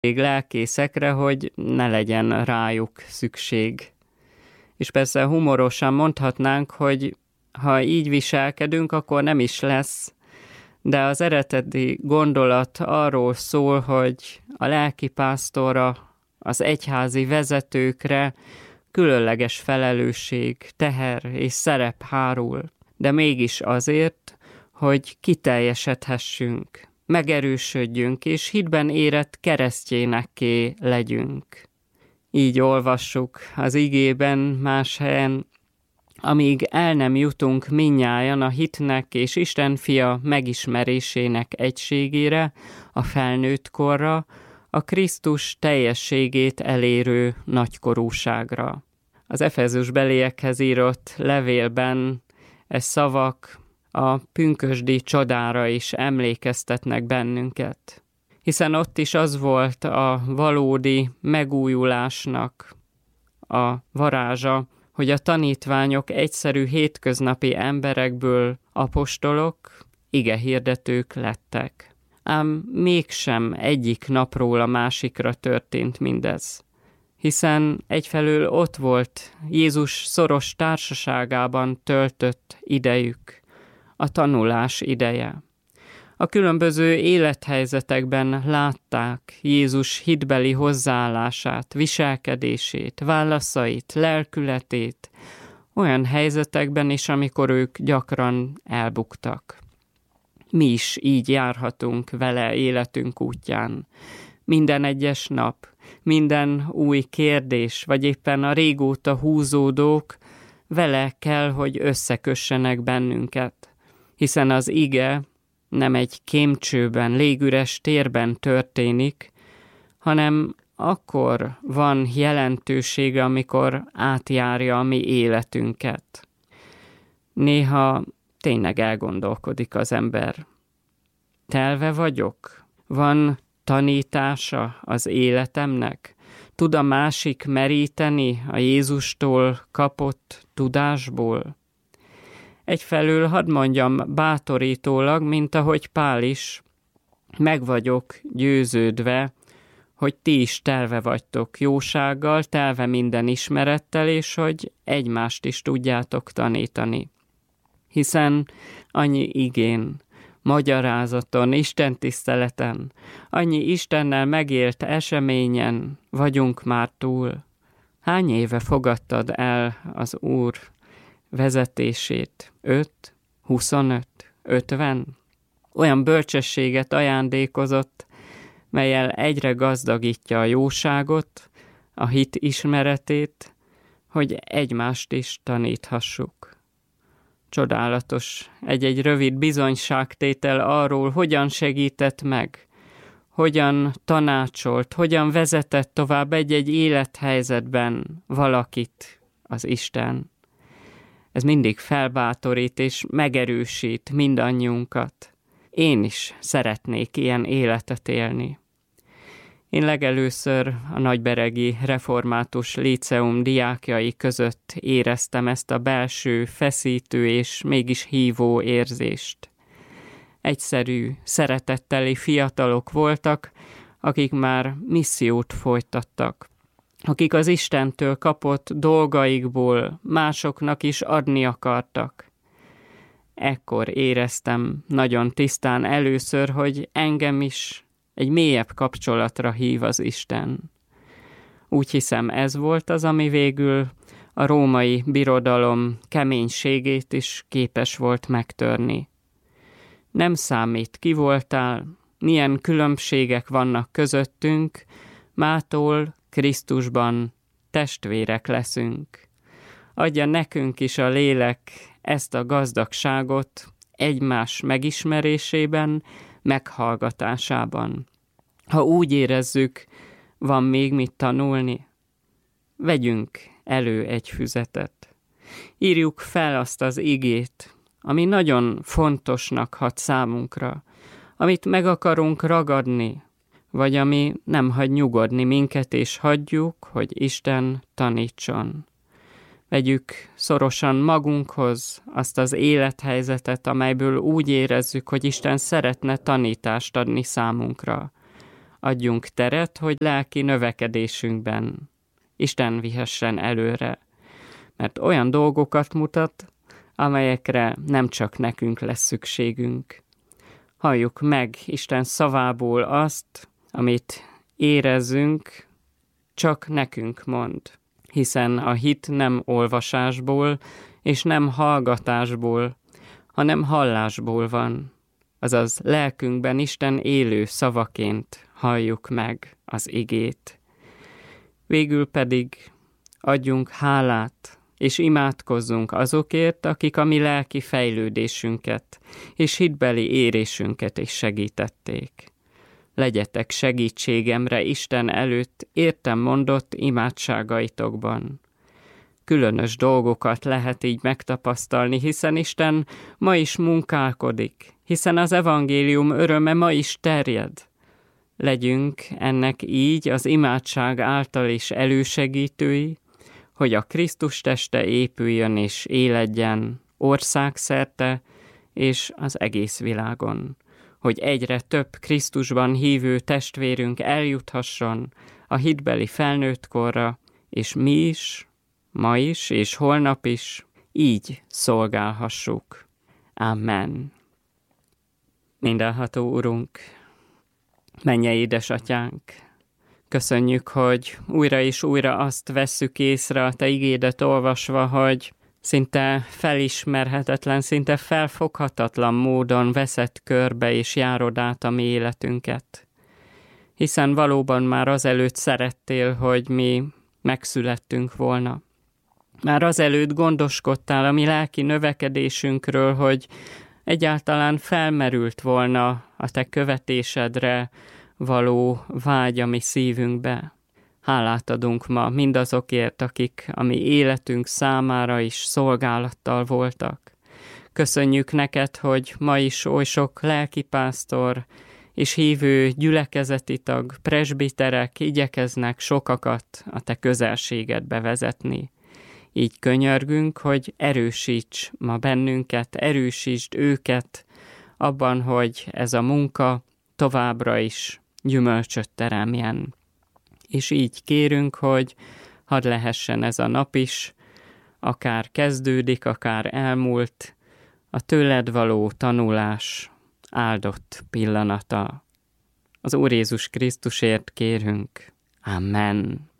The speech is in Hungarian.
lelkészekre, hogy ne legyen rájuk szükség. És persze humorosan mondhatnánk, hogy ha így viselkedünk, akkor nem is lesz, de az eredeti gondolat arról szól, hogy a lelkipásztorra, az egyházi vezetőkre különleges felelősség, teher és szerep hárul, de mégis azért, hogy kiteljesedhessünk, megerősödjünk és hitben érett keresztjénekké legyünk. Így olvassuk az igében más helyen, amíg el nem jutunk mindnyájan a hitnek és Isten fia megismerésének egységére, a felnőtt korra, a Krisztus teljességét elérő nagykorúságra. Az Efezusbeliekhez írott levélben szavak a pünkösdi csodára is emlékeztetnek bennünket. Hiszen ott is az volt a valódi megújulásnak a varázsa, hogy a tanítványok egyszerű hétköznapi emberekből apostolok, igehirdetők lettek. Ám mégsem egyik napról a másikra történt mindez. Hiszen egyfelől ott volt Jézus szoros társaságában töltött idejük, a tanulás ideje. A különböző élethelyzetekben látták Jézus hitbeli hozzáállását, viselkedését, válaszait, lelkületét, olyan helyzetekben is, amikor ők gyakran elbuktak. Mi is így járhatunk vele életünk útján. Minden egyes nap, minden új kérdés, vagy éppen a régóta húzódók vele kell, hogy összekössenek bennünket. Hiszen az ige nem egy kémcsőben, légüres térben történik, hanem akkor van jelentősége, amikor átjárja a mi életünket. Néha tényleg elgondolkodik az ember. Telve vagyok? Van tanítása az életemnek? Tud a másik meríteni a Jézustól kapott tudásból? Egyfelől hadd mondjam bátorítólag, mint ahogy Pál is, meg vagyok győződve, hogy ti is telve vagytok jósággal, telve minden ismerettel, és hogy egymást is tudjátok tanítani. Hiszen annyi igén, magyarázaton, istentiszteleten, annyi Istennel megélt eseményen vagyunk már túl. Hány éve fogadtad el az Úr vezetését? 5, 25, 50? Olyan bölcsességet ajándékozott, mellyel egyre gazdagítja a jóságot, a hit ismeretét, hogy egymást is taníthassuk. Csodálatos egy-egy rövid bizonyságtétel arról, hogyan segített meg, hogyan tanácsolt, hogyan vezetett tovább egy-egy élethelyzetben valakit az Isten. Ez mindig felbátorít és megerősít mindannyiunkat. Én is szeretnék ilyen életet élni. Én legelőször a nagyberegi református líceum diákjai között éreztem ezt a belső, feszítő és mégis hívó érzést. Egyszerű, szeretetteli fiatalok voltak, akik már missziót folytattak, akik az Istentől kapott dolgaikból másoknak is adni akartak. Ekkor éreztem nagyon tisztán először, hogy engem is egy mélyebb kapcsolatra hív az Isten. Úgy hiszem, ez volt az, ami végül a római birodalom keménységét is képes volt megtörni. Nem számít, ki voltál, milyen különbségek vannak közöttünk, mától Krisztusban testvérek leszünk. Adja nekünk is a lélek ezt a gazdagságot egymás megismerésében, meghallgatásában. Ha úgy érezzük, van még mit tanulni, vegyünk elő egy füzetet. Írjuk fel azt az igét, ami nagyon fontosnak hat számunkra, amit meg akarunk ragadni, vagy ami nem hagy nyugodni minket, és hagyjuk, hogy Isten tanítson. Vegyük szorosan magunkhoz azt az élethelyzetet, amelyből úgy érezzük, hogy Isten szeretne tanítást adni számunkra. adjunk teret, hogy lelki növekedésünkben Isten vihessen előre, mert olyan dolgokat mutat, amelyekre nem csak nekünk lesz szükségünk. Halljuk meg Isten szavából azt, amit érezzünk, csak nekünk mond, hiszen a hit nem olvasásból és nem hallgatásból, hanem hallásból van. Azaz lelkünkben Isten élő szavaként halljuk meg az igét. Végül pedig adjunk hálát, és imádkozzunk azokért, akik a mi lelki fejlődésünket és hitbeli érésünket is segítették. Legyetek segítségemre Isten előtt értem mondott imádságaitokban. Különös dolgokat lehet így megtapasztalni, hiszen Isten ma is munkálkodik, hiszen az evangélium öröme ma is terjed. Legyünk ennek így az imádság által is elősegítői, hogy a Krisztus teste épüljön és éledjen országszerte és az egész világon, hogy egyre több Krisztusban hívő testvérünk eljuthasson a hitbeli felnőttkorra, és mi is, ma is és holnap is így szolgálhassuk. Amen. Mindenható Urunk, mennyei édesatyánk, köszönjük, hogy újra és újra azt vesszük észre a Te igédet olvasva, hogy szinte felismerhetetlen, szinte felfoghatatlan módon veszed körbe és járod át a mi életünket. Hiszen valóban már azelőtt szerettél, hogy mi megszülettünk volna. Már azelőtt gondoskodtál a mi lelki növekedésünkről, hogy egyáltalán felmerült volna a Te követésedre való vágy a mi szívünkbe. Hálát adunk ma mindazokért, akik a mi életünk számára is szolgálattal voltak. Köszönjük neked, hogy ma is oly sok lelkipásztor és hívő gyülekezeti tag, presbiterek igyekeznek sokakat a te közelségedbe vezetni. Így könyörgünk, hogy erősíts ma bennünket, erősítsd őket abban, hogy ez a munka továbbra is gyümölcsöt teremjen. És így kérünk, hogy hadd lehessen ez a nap is, akár kezdődik, akár elmúlt, a tőled való tanulás áldott pillanata. Az Úr Jézus Krisztusért kérünk. Amen.